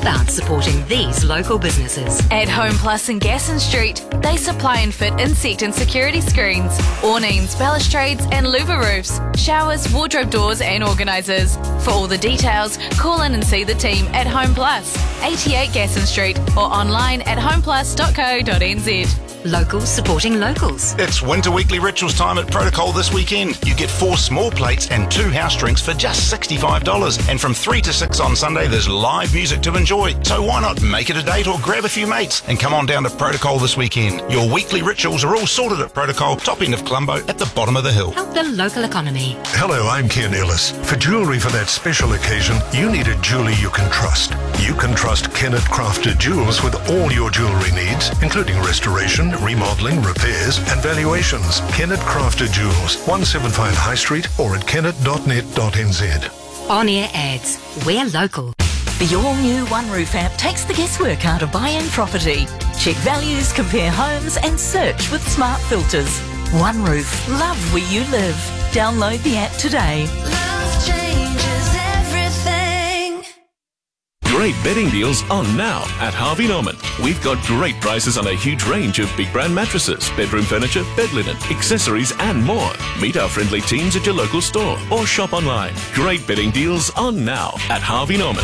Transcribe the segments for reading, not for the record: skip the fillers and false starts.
about supporting these local businesses? At Home Plus in Gasson Street, they supply and fit insect and security screens, awnings, balustrades and louver roofs, showers, wardrobe doors and organisers. For all the details, call in and see the team at Home Plus, 88 Gasson Street, or online at homeplus.co.nz. Locals supporting locals. It's Winter Weekly Rituals time at Protocol this weekend. You get 4 small plates and 2 house drinks for just $65. And from 3 to 6 on Sunday, there's live music to enjoy. So why not make it a date or grab a few mates and come on down to Protocol this weekend. Your weekly rituals are all sorted at Protocol, top end of Colombo, at the bottom of the hill. Help the local economy. Hello, I'm Ken Ellis. For jewellery for that special occasion, you need a jeweller you can trust. You can trust Kennett Crafted Jewels with all your jewellery needs, including restoration, remodelling, repairs and valuations. Kennett Crafted Jewels, 175 High Street or at kennet.net.nz. On-air ads. We're local. The all-new One Roof app takes the guesswork out of buying property. Check values, compare homes and search with smart filters. One Roof. Love where you live. Download the app today. Love changes everything. Great bedding deals on now at Harvey Norman. We've got great prices on a huge range of big brand mattresses, bedroom furniture, bed linen, accessories and more. Meet our friendly teams at your local store or shop online. Great bedding deals on now at Harvey Norman.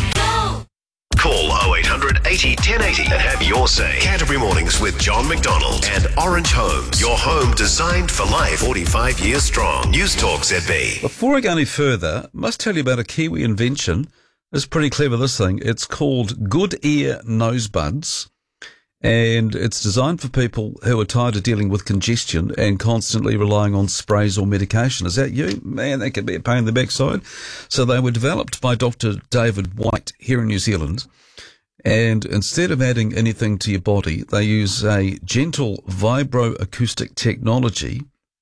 Call 0800 80 1080 and have your say. Canterbury Mornings with John McDonald and Orange Homes. Your home designed for life. 45 years strong. News Talk ZB. Before I go any further, I must tell you about a Kiwi invention. It's pretty clever, this thing. It's called Good Ear Nose Buds, and it's designed for people who are tired of dealing with congestion and constantly relying on sprays or medication. Is that you? Man, that could be a pain in the backside. So they were developed by Dr. David White here in New Zealand, and instead of adding anything to your body, they use a gentle vibroacoustic technology,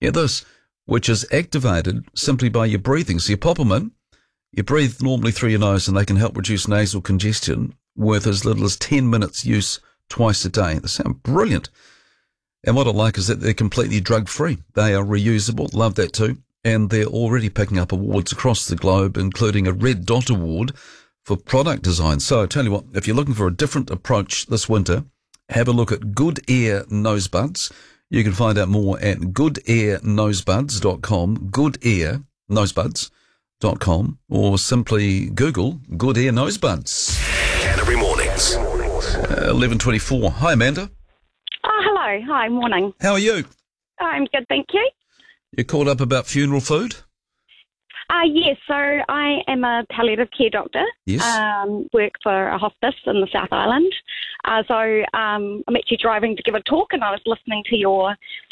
which is activated simply by your breathing. So you pop them in, you breathe normally through your nose, and they can help reduce nasal congestion with as little as 10 minutes use twice a day. They sound brilliant. And what I like is that they're completely drug-free. They are reusable. Love that too. And they're already picking up awards across the globe, including a Red Dot Award for product design. So I tell you what, if you're looking for a different approach this winter, have a look at Good Ear Nose Buds. You can find out more at goodearnosebuds.com, goodearnosebuds.com, or simply Google Good Ear Nose Buds. Canterbury Mornings. 11:24. Hi, Amanda. Oh, hello. Hi, morning. How are you? I'm good, thank you. You called up about funeral food? Yes, so I am a palliative care doctor. Yes. Work for a hospice in the South Island. I'm actually driving to give a talk, and I was listening to your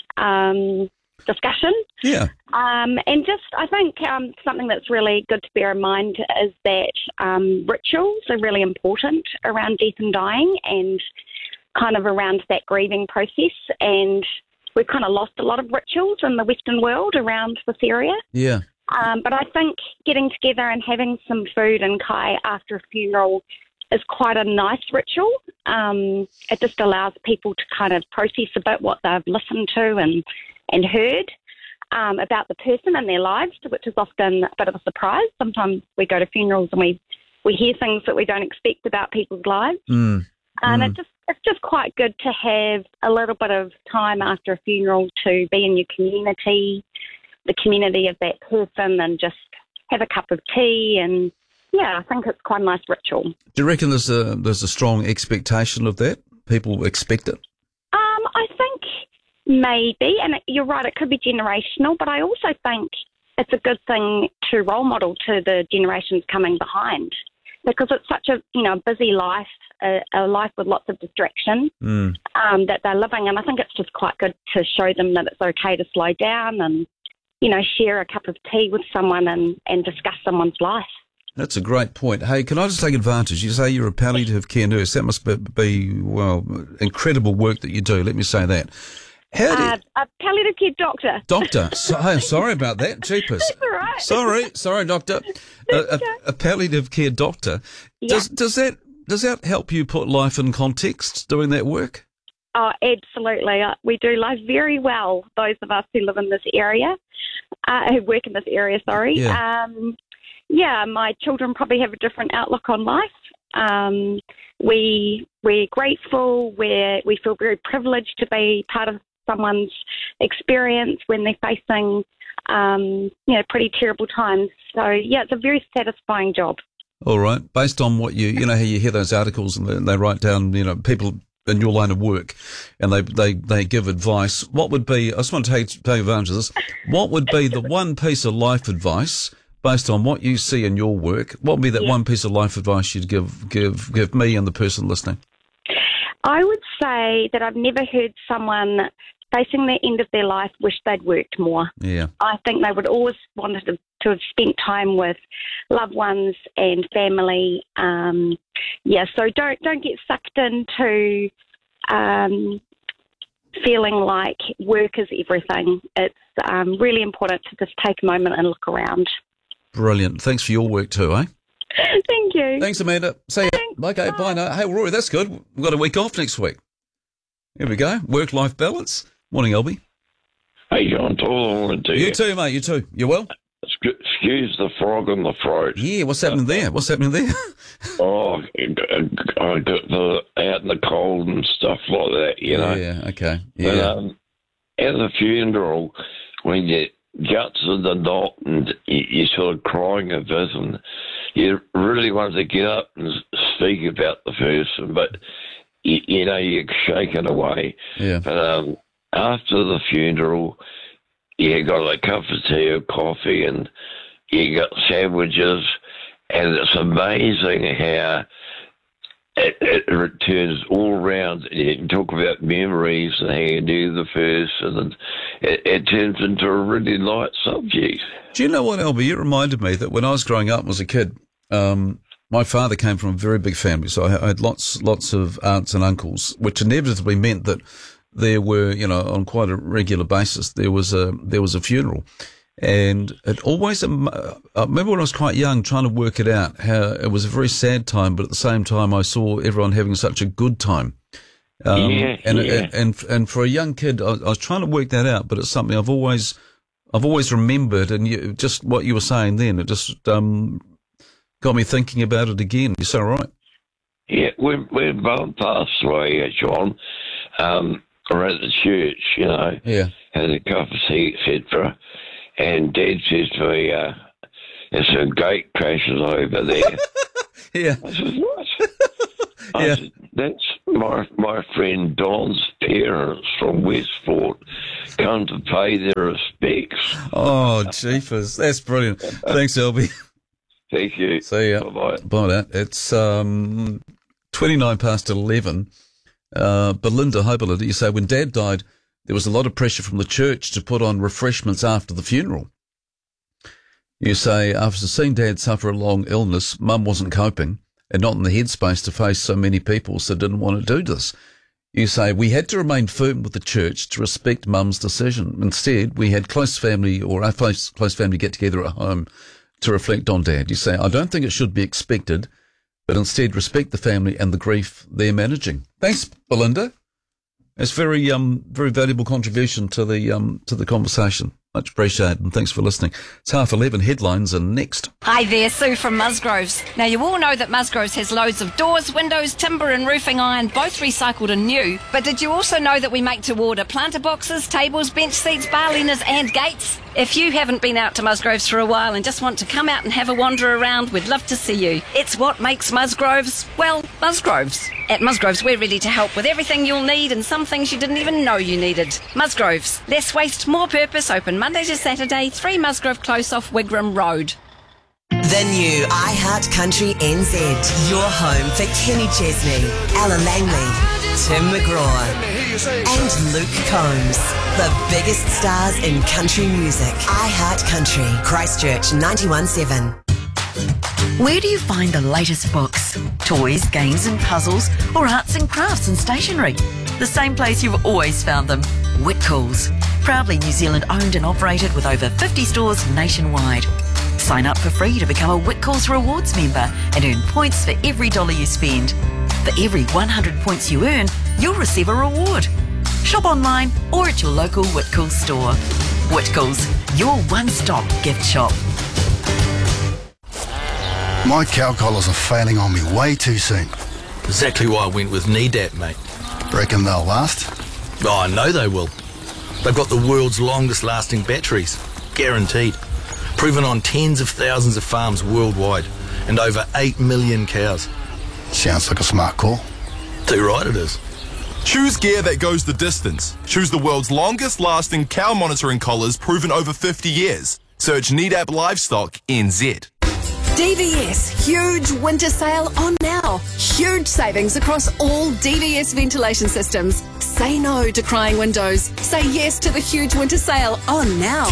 discussion. Yeah. And just, I think something that's really good to bear in mind is that rituals are really important around death and dying and kind of around that grieving process. And we've kind of lost a lot of rituals in the Western world around this area. Yeah. But I think getting together and having some food and kai after a funeral is quite a nice ritual. It just allows people to kind of process a bit what they've listened to and heard about the person and their lives, which is often a bit of a surprise. Sometimes we go to funerals and we hear things that we don't expect about people's lives. It's just quite good to have a little bit of time after a funeral to be in your community, the community of that person, and just have a cup of tea. And yeah, I think it's quite a nice ritual. Do you reckon there's a strong expectation of that? People expect it? I think maybe, and you're right, it could be generational, but I also think it's a good thing to role model to the generations coming behind, because it's such a busy life, a life with lots of distraction that they're living, and I think it's just quite good to show them that it's okay to slow down and share a cup of tea with someone and discuss someone's life. That's a great point. Hey, can I just take advantage? You say you're a palliative care nurse. That must be incredible work that you do. Let me say that. A palliative care doctor. Doctor. Hey, sorry about that. Jeepers. That's all right. Sorry, doctor. A palliative care doctor. Yeah. Does that help you put life in context doing that work? Oh, absolutely. We do life very well, those of us who live in this area, who work in this area, sorry. Yeah. My children probably have a different outlook on life. We're grateful. We feel very privileged to be part of someone's experience when they're facing, pretty terrible times. So, yeah, it's a very satisfying job. All right. Based on what you know, how you hear those articles and they write down, people in your line of work and they give advice. What would be, I just want to take advantage of this, what would be the one piece of life advice based on what you see in your work? What would be that one piece of life advice you'd give me and the person listening? I would say that I've never heard someone facing the end of their life wish they'd worked more. Yeah. I think they would always want to have spent time with loved ones and family. So don't get sucked into feeling like work is everything. It's really important to just take a moment and look around. Brilliant. Thanks for your work too, eh? Thank you. Thanks, Amanda. See you. Okay, bye now. Hey, Rory, that's good. We've got a week off next week. Here we go. Work-life balance. Morning, Albie. Hey, John. All the to you. You too, mate. You too. You well? Excuse the frog in the throat. Yeah, what's happening there? I got out in the cold and stuff like that, Yeah, okay. Yeah. But, at the funeral, when you got to the knot and you're sort of crying a bit and you really wanted to get up and speak about the person, but, you're shaking away. Yeah. But after the funeral, you got a cup of tea or coffee and you got sandwiches, and it's amazing how it returns all round. You can talk about memories and how you knew the person, and it turns into a really light subject. Do you know what, Albie? You reminded me that when I was growing up and was a kid, my father came from a very big family, so I had lots of aunts and uncles, which inevitably meant that there were, on quite a regular basis, there was a funeral. And it always, I remember when I was quite young trying to work it out, how it was a very sad time, but at the same time I saw everyone having such a good time. And for a young kid, I was trying to work that out, but it's something I've always remembered. And just what you were saying then, it just got me thinking about it again. You're so right. Yeah, when Mum passed away, John, we're at the church, had a cup of tea, etc. And Dad says to me, there's a gate crashes over there. Yeah. I said, what? I said, that's my friend Don's parents from Westport come to pay their respects. Oh, jeepers. That's brilliant. Thanks, Albie. Thank you. See ya. Bye-bye. Bye, that. It's 29 past 11. Belinda Hoberlid, you say, when Dad died, there was a lot of pressure from the church to put on refreshments after the funeral. You say, after seeing Dad suffer a long illness, Mum wasn't coping and not in the headspace to face so many people, so didn't want to do this. You say, we had to remain firm with the church to respect Mum's decision. Instead, we had close family get together at home to reflect on Dad. You say, I don't think it should be expected, but instead respect the family and the grief they're managing. Thanks, Belinda. It's very valuable contribution to the conversation. Much appreciated, and thanks for listening. It's 11:30. Headlines are next. Hi there, Sue from Musgroves. Now, you all know that Musgroves has loads of doors, windows, timber and roofing iron, both recycled and new. But did you also know that we make to order planter boxes, tables, bench seats, bar leaners and gates? If you haven't been out to Musgroves for a while and just want to come out and have a wander around, we'd love to see you. It's what makes Musgroves, well, Musgroves. At Musgroves, we're ready to help with everything you'll need and some things you didn't even know you needed. Musgroves, less waste, more purpose, open Monday to Saturday, 3 Musgrove Close off Wigram Road. The new iHeart Country NZ, your home for Kenny Chesney, Ella Langley, Tim McGraw and Luke Combs. The biggest stars in country music. iHeart Country, Christchurch 91.7. Where do you find the latest books, toys, games and puzzles, or arts and crafts and stationery? The same place you've always found them, Whitcoulls. Proudly New Zealand owned and operated with over 50 stores nationwide. Sign up for free to become a Whitcoulls Rewards member and earn points for every dollar you spend. For every 100 points you earn, you'll receive a reward. Shop online or at your local Whitcoulls store. Whitcoulls, your one-stop gift shop. My cow collars are failing on me way too soon. Exactly why I went with Nedap, mate. Reckon they'll last? Oh, I know they will. They've got the world's longest lasting batteries. Guaranteed. Proven on tens of thousands of farms worldwide and over 8 million cows. Sounds like a smart call. Too right it is. Choose gear that goes the distance. Choose the world's longest lasting cow monitoring collars proven over 50 years. Search Nedap Livestock NZ. DVS huge winter sale on now. Huge savings across all DVS ventilation systems. Say no to crying windows. Say yes to the huge winter sale on now.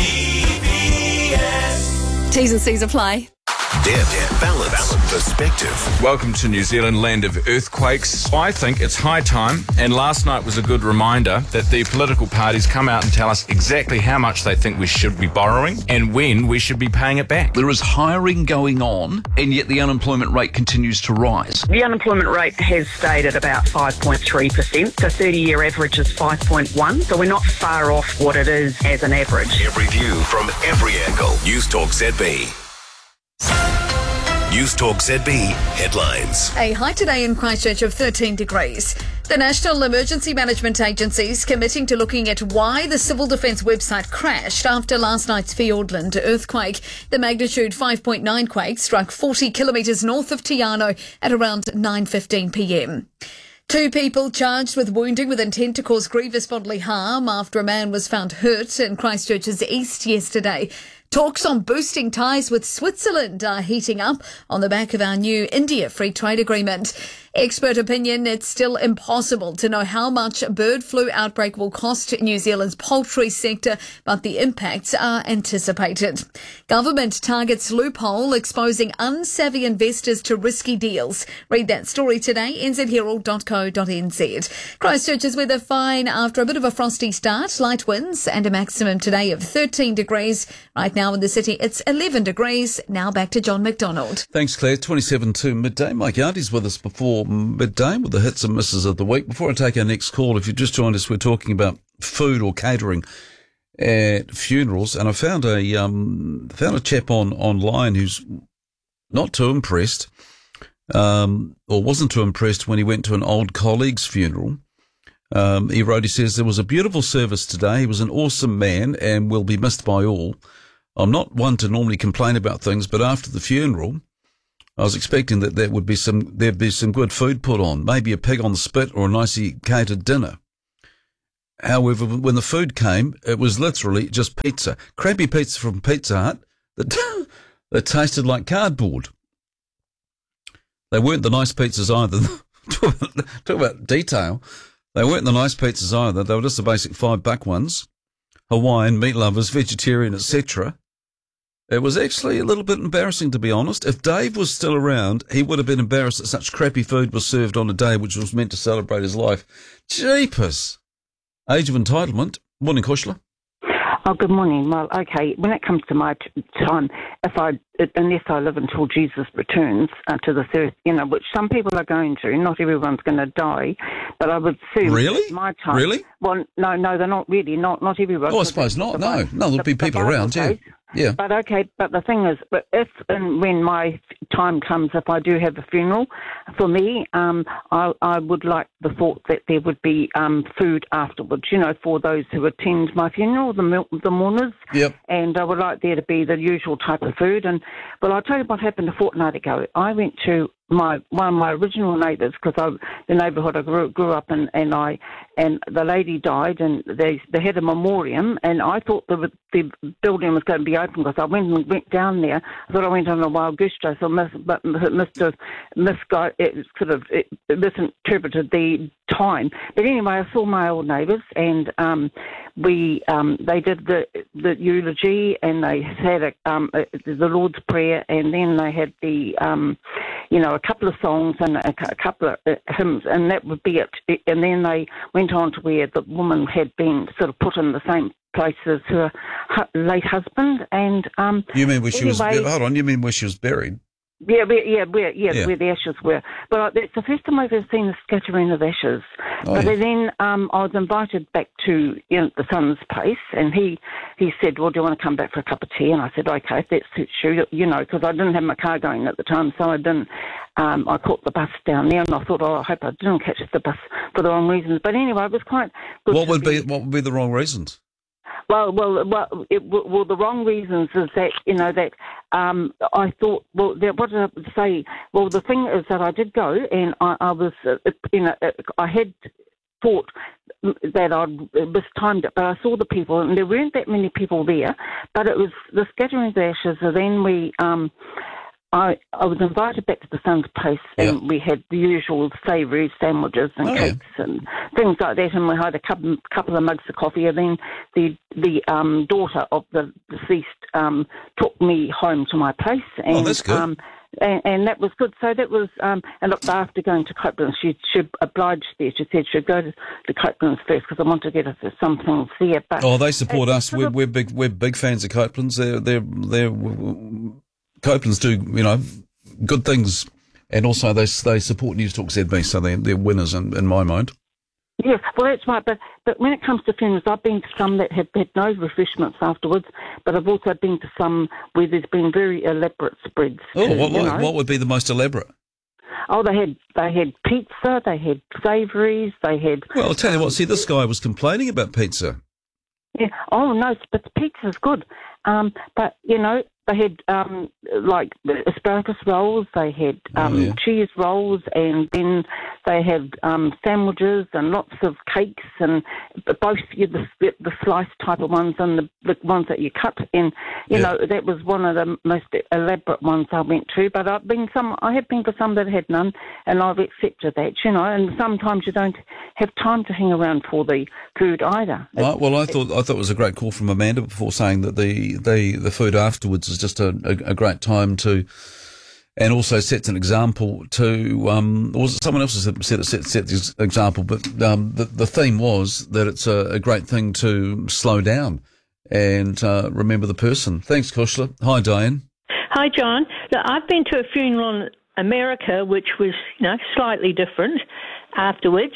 DVS. T's and C's apply. Deb, balance, perspective. Welcome to New Zealand, land of earthquakes. I think it's high time, and last night was a good reminder that the political parties come out and tell us exactly how much they think we should be borrowing and when we should be paying it back. There is hiring going on, and yet the unemployment rate continues to rise. The unemployment rate has stayed at about 5.3%. The 30-year average is 5.1%, so we're not far off what it is as an average. Every view from every angle. News Talk ZB. News Talk ZB headlines. A high today in Christchurch of 13 degrees. The National Emergency Management Agency is committing to looking at why the Civil Defence website crashed after last night's Fiordland earthquake. The magnitude 5.9 quake struck 40 kilometres north of Te Anau at around 9:15 p.m. 2 people charged with wounding with intent to cause grievous bodily harm after a man was found hurt in Christchurch's east yesterday. Talks on boosting ties with Switzerland are heating up on the back of our new India free trade agreement. Expert opinion, it's still impossible to know how much a bird flu outbreak will cost New Zealand's poultry sector, but the impacts are anticipated. Government targets loophole exposing unsavvy investors to risky deals. Read that story today, nzherald.co.nz. Christchurch's weather fine after a bit of a frosty start, light winds and a maximum today of 13 degrees. Right now in the city, it's 11 degrees. Now back to John McDonald. Thanks, Claire. 27 to midday. Mike Yardy's with us before midday with the hits and misses of the week. Before I take our next call, if you've just joined us, we're talking about food or catering at funerals, and I found a chap online who's not too impressed, or wasn't too impressed when he went to an old colleague's funeral. He wrote, he says, there was a beautiful service today. He was an awesome man and will be missed by all. I'm not one to normally complain about things, but after the funeral, I was expecting that there'd be some good food put on, maybe a pig on the spit or a nicely catered dinner. However, when the food came, it was literally just pizza. Crappy pizza from Pizza Hut that tasted like cardboard. They weren't the nice pizzas either. Talk about detail. They weren't the nice pizzas either. They were just the basic $5 ones. Hawaiian, meat lovers, vegetarian, etc. It was actually a little bit embarrassing, to be honest. If Dave was still around, he would have been embarrassed that such crappy food was served on a day which was meant to celebrate his life. Jeepers. Age of entitlement. Morning, Kushla. Oh, good morning. Well, okay, when it comes to my time, unless I live until Jesus returns to this earth, which some people are going to, not everyone's going to die, but I would assume my time. Really? Well, no, they're not really. Not everyone. Oh, I suppose not. No, there'll be people around, yeah. Yeah. But okay, but the thing is, if and when my time comes, if I do have a funeral, for me, I would like the thought that there would be food afterwards, for those who attend my funeral, the mourners. Yep. And I would like there to be the usual type of food. And well, I'll tell you what happened a fortnight ago. I went to one of my original neighbours, because the neighbourhood I grew up in, and the lady died, and they had a memoriam, and I thought the building was going to be open, because I went down there. I thought I went on a wild goose chase, but Mr. misinterpreted the time. But anyway, I saw my old neighbours, and they did the eulogy, and they had the Lord's Prayer, and then they had the a couple of songs and a couple of hymns, and that would be it. And then they went on to where the woman had been sort of put in the same place as her late husband. And you mean where she was? Hold on, you mean where she was buried? where the ashes were. But it's the first time I've ever seen a scattering of ashes. But then I was invited back to the son's place, and he said, well, do you want to come back for a cup of tea? And I said, okay, if that suits you, because I didn't have my car going at the time, so I didn't. I caught the bus down there, and I thought, I hope I didn't catch the bus for the wrong reasons. But anyway, it was quite good. What would be the wrong reasons? Well, the wrong reasons is that, I thought, what did I say? Well, the thing is that I did go, and I was, I had thought that it was timed it, but I saw the people, and there weren't that many people there, but it was the scattering of the ashes, and then I was invited back to the son's place, and we had the usual savoury sandwiches and cakes and things like that, and we had a couple of mugs of coffee, and then the daughter of the deceased took me home to my place. And, that's good. And that was good. So that was, and look, after going to Copeland's, she obliged there. She said she'd go to Copeland's first because I want to get us some things there. But they support us. We're big fans of Copeland's. They're Copeland's do, good things, and also they support News Talk ZB, so they're winners in my mind. Yeah, well, that's right. But when it comes to funerals, I've been to some that have had no refreshments afterwards, but I've also been to some where there's been very elaborate spreads. What would be the most elaborate? Oh, they had pizza, they had savouries, they had... Well, I'll tell you what, this guy was complaining about pizza. Yeah. Oh, no, but pizza's good. But, they had, like, asparagus rolls, they had cheese rolls, and then they had sandwiches and lots of cakes, and both the sliced type of ones and the ones that you cut. And, that was one of the most elaborate ones I went to. But I have been for some that had none, and I've accepted that, and sometimes you don't have time to hang around for the food either. Right, well, I thought it was a great call from Amanda before saying that the food afterwards is just a great time to, and also sets an example to, or was it someone else that said it sets the example, but the theme was that it's a great thing to slow down and remember the person. Thanks, Kushla. Hi, Diane. Hi, John. Look, I've been to a funeral in America, which was, slightly different afterwards.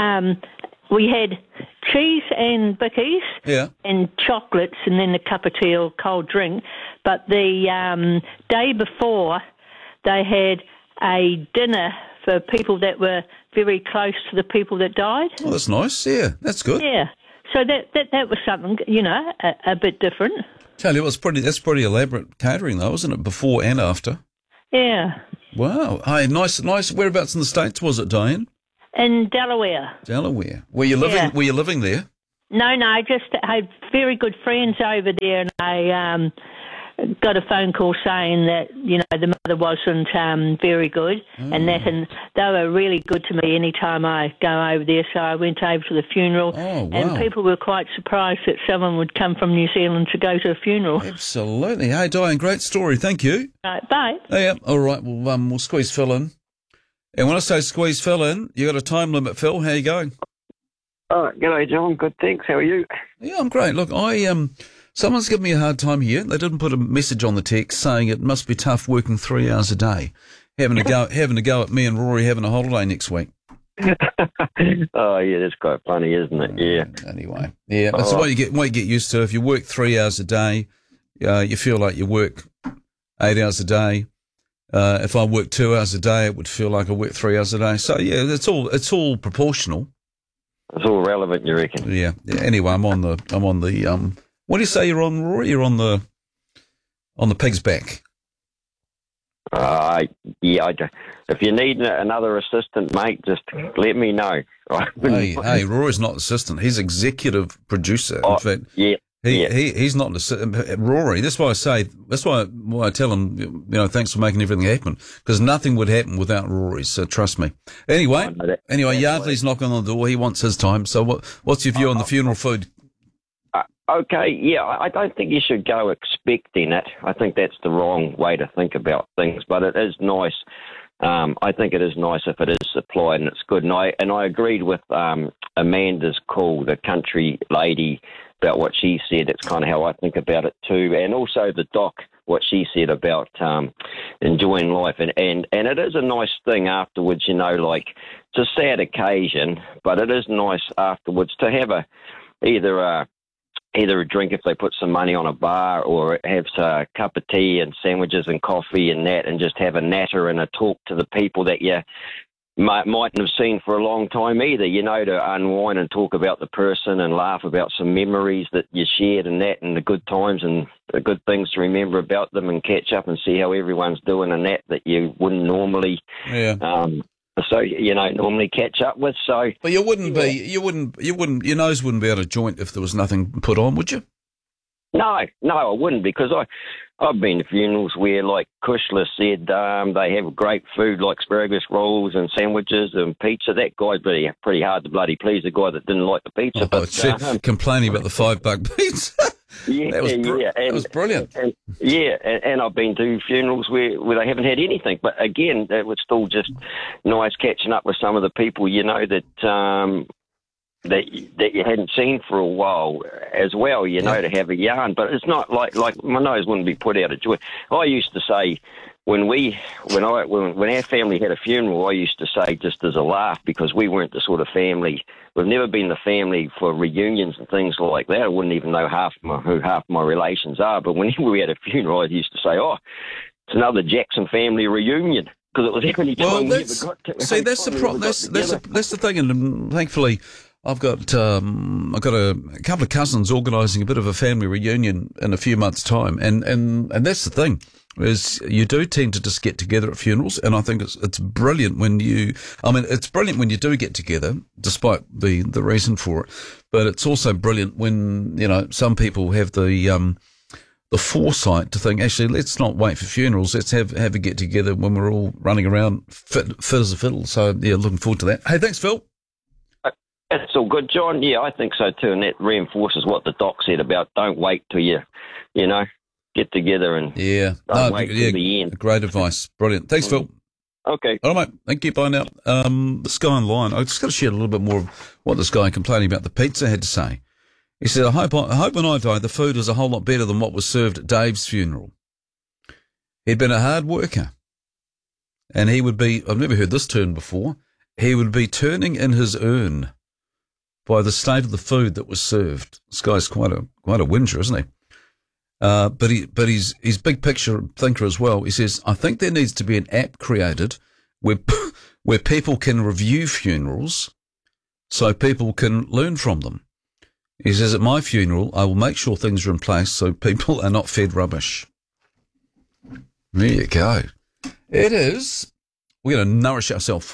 We had cheese and bickies and chocolates and then a cup of tea or cold drink. But the day before, they had a dinner for people that were very close to the people that died. Oh, that's nice. Yeah, that's good. Yeah. So that was something, a bit different. Tell you, that's pretty elaborate catering, though, isn't it? Before and after. Yeah. Wow. Hey, nice. Whereabouts in the States was it, Diane? In Delaware. Delaware. Were you living? Yeah. Were you living there? No, just had very good friends over there, and I got a phone call saying that the mother wasn't very good, and they were really good to me any time I go over there. So I went over to the funeral, and people were quite surprised that someone would come from New Zealand to go to a funeral. Absolutely. Hey, Diane, great story. Thank you. Right, bye. Yeah. All right. Well, we'll squeeze Phil in. And when I say squeeze Phil in, you got a time limit, Phil. How you going? Oh, g'day, John. Good, thanks. How are you? Yeah, I'm great. Look, someone's given me a hard time here. They didn't put a message on the text saying it must be tough working 3 hours a day, having to go at me and Rory having a holiday next week. Oh, yeah, that's quite funny, isn't it? Yeah. Anyway, yeah, that's what you get used to. If you work 3 hours a day, you feel like you work 8 hours a day. If I work 2 hours a day, it would feel like I work 3 hours a day. So yeah, it's all proportional. It's all relevant, you reckon? Yeah. Anyway, I'm on the. What do you say you're on, Rory? You're on the pig's back. Yeah. If you need another assistant, mate, just let me know. Hey, Rory's not assistant. He's executive producer. In fact, yeah. He's not Rory. That's why I tell him, thanks for making everything happen, because nothing would happen without Rory. So trust me. Anyway, Yardley's knocking on the door. He wants his time. So what's your view on the funeral food? Okay, yeah, I don't think you should go expecting it. I think that's the wrong way to think about things. But it is nice. I think it is nice if it is supplied and it's good. And I agreed with Amanda's call, the country lady, about what she said. It's kind of how I think about it too. And also the doc what she said about enjoying life, and it is a nice thing afterwards, you know, like it's a sad occasion, but it is nice afterwards to have either a drink if they put some money on a bar, or have a cup of tea and sandwiches and coffee and that, and just have a natter and a talk to the people that you mightn't have seen for a long time either, you know, to unwind and talk about the person and laugh about some memories that you shared and that, and the good times and the good things to remember about them, and catch up and see how everyone's doing and that you wouldn't normally normally catch up with. So, but you wouldn't your nose wouldn't be out of joint if there was nothing put on, would you? No, I wouldn't, because I've been to funerals where, like Kushla said, they have great food like asparagus rolls and sandwiches and pizza. That guy's pretty hard to bloody please, the guy that didn't like the pizza. Complaining about the $5 pizza. Yeah, that was brilliant. And I've been to funerals where they haven't had anything. But again, it was still just nice catching up with some of the people, you know, that you hadn't seen for a while as well, you know, to have a yarn. But it's not like my nose wouldn't be put out of joint. I used to say when our family had a funeral, I used to say, just as a laugh, because we weren't the sort of family. We've never been the family for reunions and things like that. I wouldn't even know who half my relations are. But whenever we had a funeral, I used to say, "Oh, it's another Jackson family reunion," because it was the only time we ever got to. See, that's the problem. That's the thing, and thankfully, I've got a couple of cousins organising a bit of a family reunion in a few months' time, and that's the thing, is you do tend to just get together at funerals, and I think it's brilliant when it's brilliant when you do get together, despite the reason for it, but it's also brilliant when, you know, some people have the foresight to think, actually, let's not wait for funerals, let's have a get together when we're all running around fit as a fiddle. So yeah, looking forward to that. Hey, thanks, Phil. That's all good, John. Yeah, I think so too, and that reinforces what the doc said about don't wait till you get together and wait till the end. Great advice. Brilliant. Thanks, Phil. Okay. All right, mate. Thank you. Bye now. This guy online, I just got to share a little bit more of what this guy complaining about the pizza had to say. He said, I hope when I die, the food is a whole lot better than what was served at Dave's funeral. He'd been a hard worker, and he would be, I've never heard this term before, he would be turning in his urn by the state of the food that was served. This guy's quite a whinger, isn't he? But he's big picture thinker as well. He says, I think there needs to be an app created where people can review funerals so people can learn from them. He says, at my funeral, I will make sure things are in place so people are not fed rubbish. There you go. It is. We're going to nourish ourselves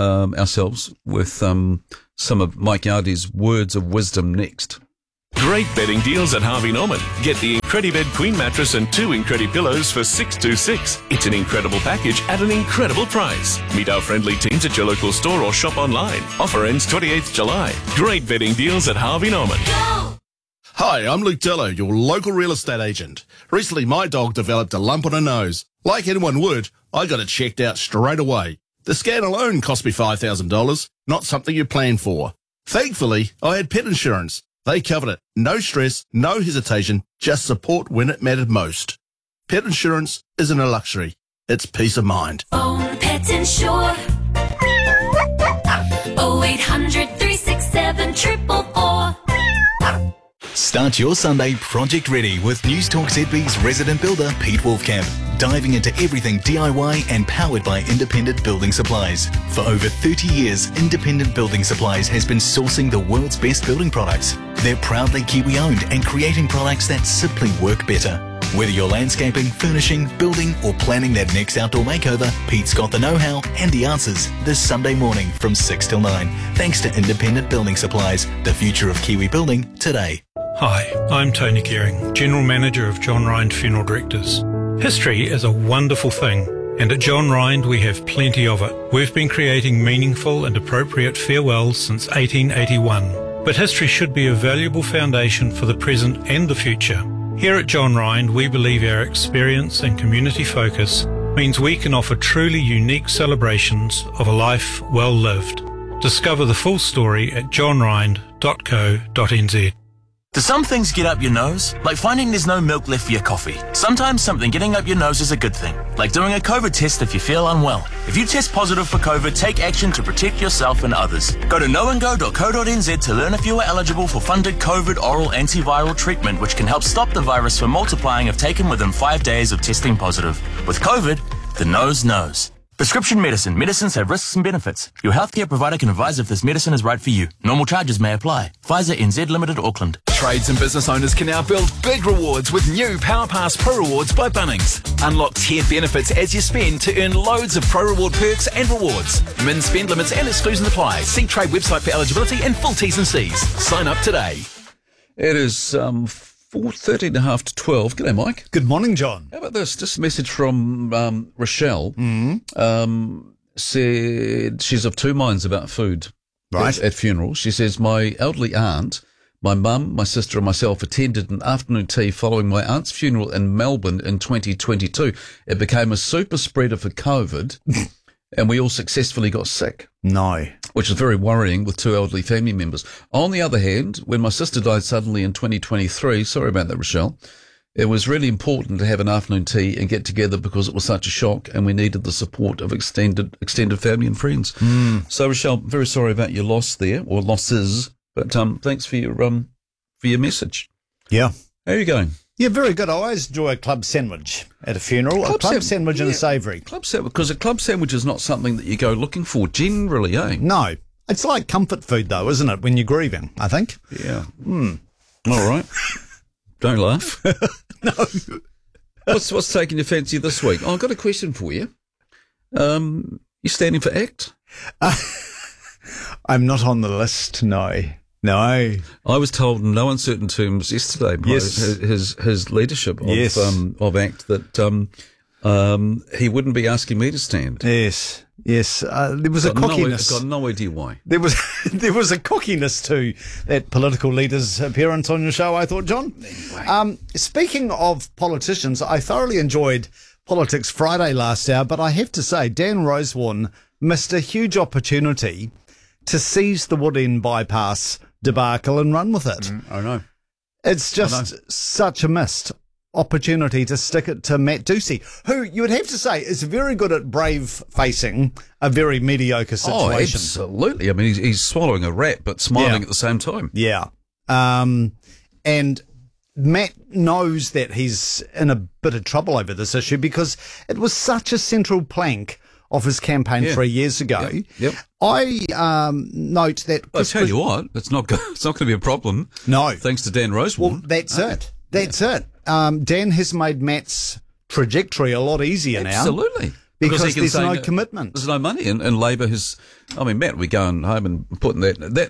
with some of Mike Yardy's words of wisdom next. Great bedding deals at Harvey Norman. Get the Incredibed Queen mattress and 2 Incredi pillows for $626. It's an incredible package at an incredible price. Meet our friendly teams at your local store or shop online. Offer ends 28th July. Great bedding deals at Harvey Norman. Go! Hi, I'm Luke Dello, your local real estate agent. Recently, my dog developed a lump on her nose. Like anyone would, I got it checked out straight away. The scan alone cost me $5,000, not something you plan for. Thankfully, I had pet insurance. They covered it. No stress, no hesitation, just support when it mattered most. Pet insurance isn't a luxury. It's peace of mind. Own Pet Insure. 0800 367 444. Start your Sunday project ready with News Talk ZB's resident builder, Pete Wolfcamp. Diving into everything DIY and powered by Independent Building Supplies. For over 30 years, Independent Building Supplies has been sourcing the world's best building products. They're proudly Kiwi-owned and creating products that simply work better. Whether you're landscaping, furnishing, building, or planning that next outdoor makeover, Pete's got the know-how and the answers this Sunday morning from 6 till 9. Thanks to Independent Building Supplies, the future of Kiwi building today. Hi, I'm Tony Gearing, General Manager of John Rind Funeral Directors. History is a wonderful thing, and at John Rind we have plenty of it. We've been creating meaningful and appropriate farewells since 1881, but history should be a valuable foundation for the present and the future. Here at John Rind, we believe our experience and community focus means we can offer truly unique celebrations of a life well lived. Discover the full story at johnrind.co.nz. Do some things get up your nose? Like finding there's no milk left for your coffee. Sometimes something getting up your nose is a good thing. Like doing a COVID test if you feel unwell. If you test positive for COVID, take action to protect yourself and others. Go to knowandgo.co.nz to learn if you are eligible for funded COVID oral antiviral treatment, which can help stop the virus from multiplying if taken within 5 days of testing positive. With COVID, the nose knows. Prescription medicine. Medicines have risks and benefits. Your healthcare provider can advise if this medicine is right for you. Normal charges may apply. Pfizer NZ Limited, Auckland. Trades and business owners can now build big rewards with new PowerPass Pro Rewards by Bunnings. Unlock tiered benefits as you spend to earn loads of Pro Reward perks and rewards. Min spend limits and exclusions apply. See Trade website for eligibility and full T's and C's. Sign up today. It is 13 half to 12. G'day, Mike. Good morning, John. How about this? Just a message from Rochelle. Said she's of two minds about food at funerals. She says, my elderly aunt, my mum, my sister and myself attended an afternoon tea following my aunt's funeral in Melbourne in 2022. It became a super spreader for COVID and we all successfully got sick. No. Which is very worrying with two elderly family members. On the other hand, when my sister died suddenly in 2023, sorry about that, Rochelle, it was really important to have an afternoon tea and get together because it was such a shock and we needed the support of extended family and friends. So, Rochelle, very sorry about your loss there, or losses, but thanks for your message. Yeah. How are you going? Yeah, very good. I always enjoy a club sandwich at a funeral. A club sandwich and a savoury. Club sandwich, because a club sandwich is not something that you go looking for generally, eh? No. It's like comfort food, though, isn't it, when you're grieving, I think? Yeah. All right. Don't laugh. No. What's taking your fancy this week? Oh, I've got a question for you. You standing for ACT? I'm not on the list, no. No. I was told in no uncertain terms yesterday by his leadership of ACT that he wouldn't be asking me to stand. Yes. Yes, there was a cockiness. I've got no idea why. There was a cockiness to that political leader's appearance on your show, I thought, John. Anyway. Speaking of politicians, I thoroughly enjoyed Politics Friday last hour, but I have to say, Dan Rosewarne missed a huge opportunity to seize the Wood End bypass debacle and run with it. I know. It's just such a missed opportunity to stick it to Matt Ducey, who you would have to say is very good at brave-facing a very mediocre situation. Oh, absolutely. I mean, he's swallowing a rat but smiling at the same time. Yeah. And Matt knows that he's in a bit of trouble over this issue because it was such a central plank of his campaign 3 years ago. Yep. I note that... I'll tell you what, it's not going to be a problem. No. Thanks to Dan Rosewarne. Well, that's it. That's it. Dan has made Matt's trajectory a lot easier now. Absolutely. Because there's no commitment. There's no money. And Labor has... I mean, Matt, we're going home and putting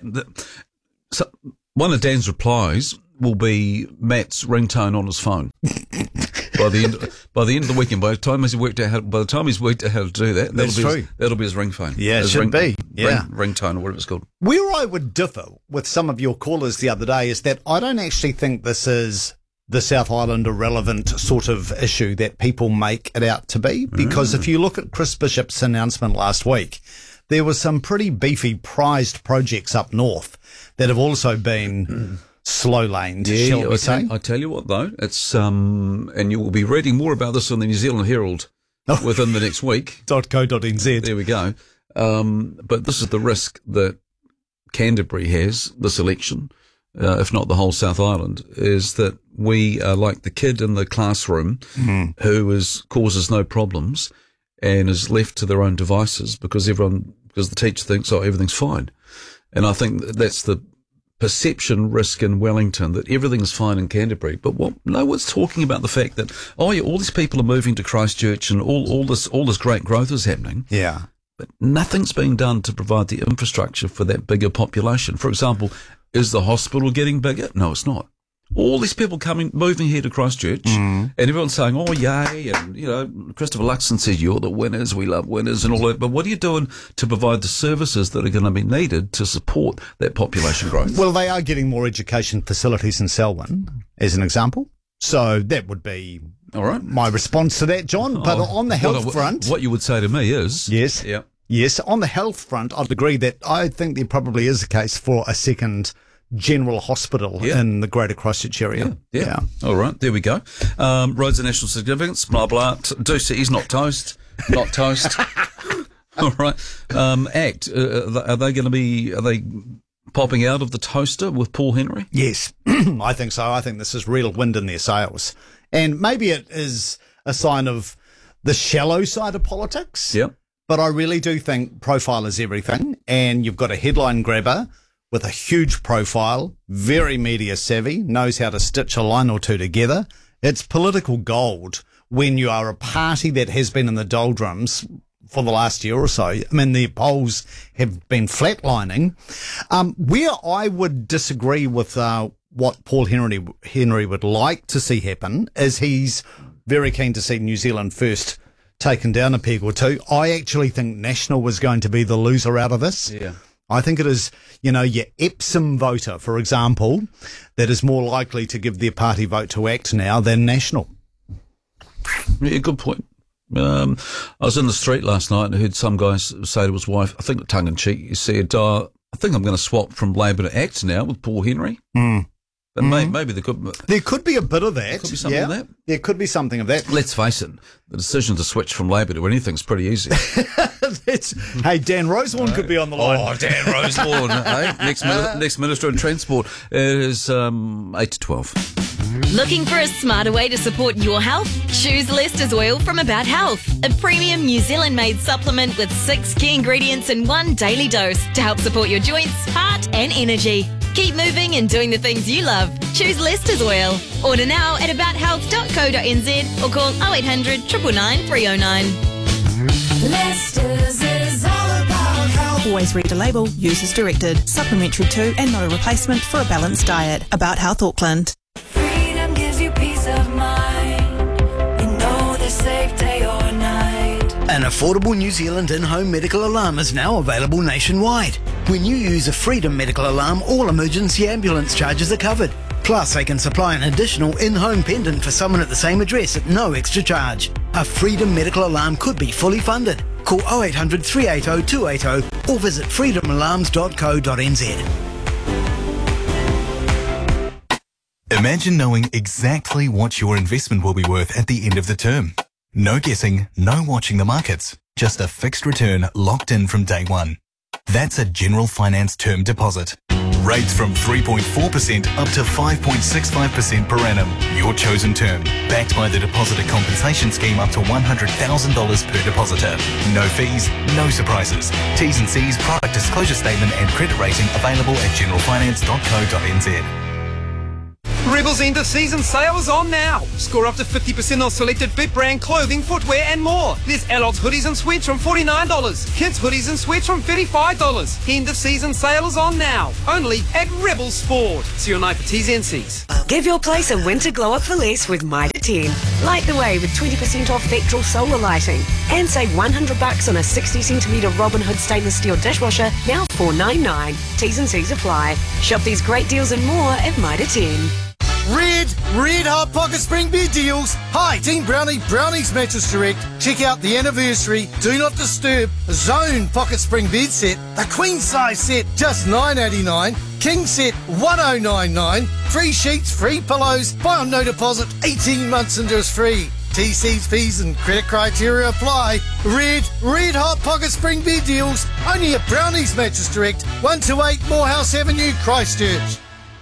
so one of Dan's replies will be Matt's ringtone on his phone. By the end of the weekend, by the time he's worked out how to do that, that'll be his ringphone. Yeah, it should be. Yeah, ringtone or whatever it's called. Where I would differ with some of your callers the other day is that I don't actually think this is the South Island irrelevant sort of issue that people make it out to be. Because if you look at Chris Bishop's announcement last week, there were some pretty beefy prized projects up north that have also been slow laned, shall we say? I tell you what, though, it's and you will be reading more about this on the New Zealand Herald within the next week. .co.nz. There we go. But this is the risk that Canterbury has this election, if not the whole South Island, is that we are like the kid in the classroom who causes no problems and is left to their own devices because the teacher thinks, everything's fine. And I think that's the perception risk in Wellington that everything's fine in Canterbury, but no one's talking about the fact that all these people are moving to Christchurch and all this great growth is happening. Yeah, but nothing's being done to provide the infrastructure for that bigger population. For example, is the hospital getting bigger? No, it's not. All these people moving here to Christchurch, and everyone's saying, "Oh, yay!" And Christopher Luxon says, "You're the winners. We love winners," and all that. But what are you doing to provide the services that are going to be needed to support that population growth? Well, they are getting more education facilities in Selwyn, as an example. So that would be all right. My response to that, John. But on the health front, what you would say to me is, yes, on the health front, I'd agree that I think there probably is a case for a second general hospital in the Greater Christchurch area. Yeah. All right, there we go. Roads of national significance, blah, blah. He's not toast. Not toast. All right. ACT, are they popping out of the toaster with Paul Henry? Yes, I think so. I think this is real wind in their sails. And maybe it is a sign of the shallow side of politics. Yep. But I really do think profile is everything. And you've got a headline grabber with a huge profile, very media savvy, knows how to stitch a line or two together. It's political gold when you are a party that has been in the doldrums for the last year or so. I mean, the polls have been flatlining. Where I would disagree with what Paul Henry would like to see happen is he's very keen to see New Zealand First taken down a peg or two. I actually think National was going to be the loser out of this. Yeah. I think it is, your Epsom voter, for example, that is more likely to give their party vote to ACT now than National. Yeah, good point. I was in the street last night and I heard some guy say to his wife, I think tongue in cheek, he said, I think I'm going to swap from Labor to ACT now with Paul Henry. But maybe there could be a bit of that. There could be something of that. There could be something of that. Let's face it, the decision to switch from Labor to anything's pretty easy. Hey, Dan Rosewarne could be on the line. Oh, Dan Rosewarne. Hey, next Minister of Transport. It is 8 to 12. Looking for a smarter way to support your health? Choose Lester's Oil from About Health, a premium New Zealand-made supplement with 6 key ingredients in one daily dose to help support your joints, heart and energy. Keep moving and doing the things you love. Choose Lester's Oil. Order now at abouthealth.co.nz or call 0800 999 309. Lester's is all about health. Always read a label. Use as directed. Supplementary to and not a replacement for a balanced diet. About Health Auckland. Freedom gives you peace of mind. You know they're safe day or night. An affordable New Zealand in-home medical alarm is now available nationwide. When you use a Freedom medical alarm, all emergency ambulance charges are covered. Plus, they can supply an additional in-home pendant for someone at the same address at no extra charge. A Freedom medical alarm could be fully funded. Call 0800 380 280 or visit freedomalarms.co.nz. Imagine knowing exactly what your investment will be worth at the end of the term. No guessing, no watching the markets. Just a fixed return locked in from day one. That's a General Finance term deposit. Rates from 3.4% up to 5.65% per annum. Your chosen term. Backed by the Depositor Compensation Scheme up to $100,000 per depositor. No fees, no surprises. T's and C's, product disclosure statement and credit rating available at generalfinance.co.nz. Rebel's end of season sale is on now. Score up to 50% off selected Big Brand clothing, footwear and more. There's adults hoodies and sweats from $49. Kids hoodies and sweats from $35. End of season sale is on now. Only at Rebel Sport. See you online for T's and C's. Give your place a winter glow up for less with Mitre 10. Light the way with 20% off Vectral solar lighting. And save $100 on a 60cm Robin Hood stainless steel dishwasher, now $499. T's and C's apply. Shop these great deals and more at Mitre 10. Red Hot Pocket Spring bed deals. Hi, Team Brownie, Brownie's Mattress Direct. Check out the anniversary Do Not Disturb Zone Pocket Spring bed set. The queen size set, just $9.89. King set, $10.99. Free sheets, free pillows. Buy on no deposit, 18 months interest free. TC's, fees and credit criteria apply. Red Hot Pocket Spring bed deals. Only at Brownie's Mattress Direct, 128 Morehouse Avenue, Christchurch.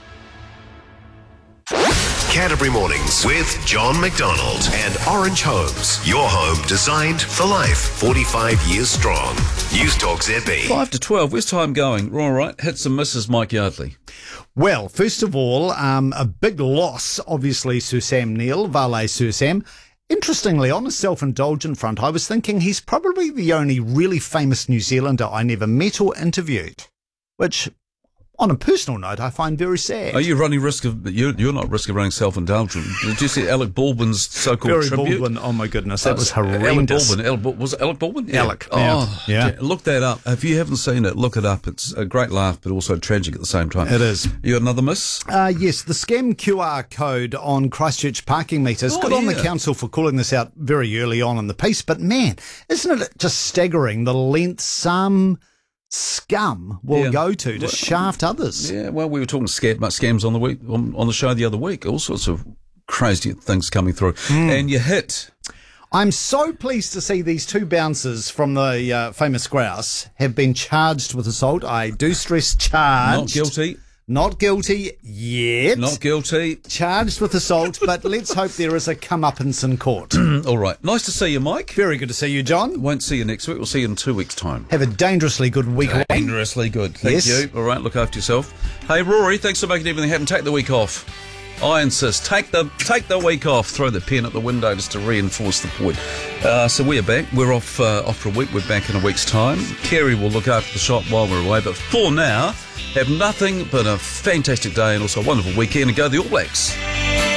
Canterbury Mornings with John McDonald and Orange Homes. Your home designed for life. 45 years strong. News Talk ZB. 5 to 12. Where's time going? All right. Hits and misses, Mike Yardley. Well, first of all, a big loss, obviously, Sir Sam Neill, Valet Sir Sam. Interestingly, on a self-indulgent front, I was thinking he's probably the only really famous New Zealander I never met or interviewed, which, on a personal note, I find very sad. Are you running risk of... You're not risk of running self-indulgent. Did you see Alec Baldwin's so-called Barry tribute? Baldwin, oh my goodness, that was horrendous. Was it Alec Baldwin? Yeah. Alec, yeah. Look that up. If you haven't seen it, look it up. It's a great laugh, but also tragic at the same time. It is. You got another miss? Yes, the scam QR code on Christchurch parking meters. Good on the council for calling this out very early on in the piece, but man, isn't it just staggering the lengths scum will go to shaft others. Yeah, well, we were talking about scams on the show the other week. All sorts of crazy things coming through. And you hit. I'm so pleased to see these two bouncers from the famous Grouse have been charged with assault. I do stress charged. Not guilty. Not guilty yet. Not guilty. Charged with assault, but let's hope there is a comeuppance in court. All right. Nice to see you, Mike. Very good to see you, John. Won't see you next week. We'll see you in 2 weeks' time. Have a dangerously good week. Dangerously good. Thank you. All right. Look after yourself. Hey, Rory, thanks for making everything happen. Take the week off. I insist. Take the week off. Throw the pen at the window just to reinforce the point. So we are back. We're off for a week. We're back in a week's time. Kerry will look after the shop while we're away. But for now, have nothing but a fantastic day and also a wonderful weekend and go the All Blacks.